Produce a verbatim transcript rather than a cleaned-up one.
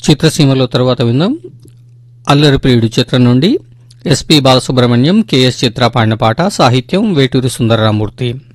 చిత్రసీమలో తరువాత విందాం అల్లరి ప్రియుడు చిత్రం నుండి ఎస్పి బాలసుబ్రహ్మణ్యం, కెఎస్ చిత్ర పాడిన పాట. సాహిత్యం వేటూరి సుందరరామూర్తి.